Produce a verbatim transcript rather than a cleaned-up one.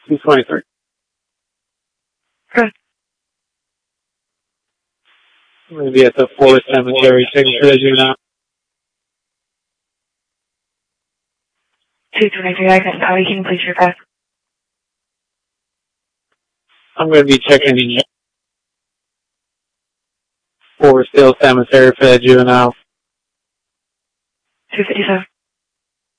two twenty-three. Good. I'm going to be at the Forest Cemetery checking for the juvenile. two twenty-three, I can Audi, can you please repass? I'm going to be checking in Forest Hill Cemetery for that juvenile. two fifty-seven.